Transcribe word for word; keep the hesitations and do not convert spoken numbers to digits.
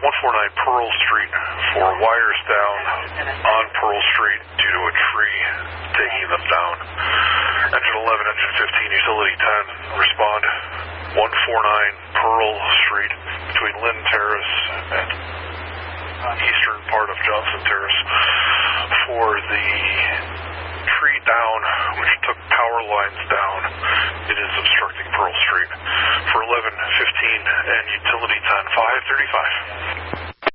one forty-nine Pearl Street for wires down on Pearl Street due to a tree taking them down. Engine eleven, engine fifteen, utility ten, respond. one forty-nine Pearl Street between Lynn Terrace and eastern part of Johnson Terrace for the tree down, which took power lines down. It is obstructing Pearl Street for eleven fifteen and utility ten, five thirty-five.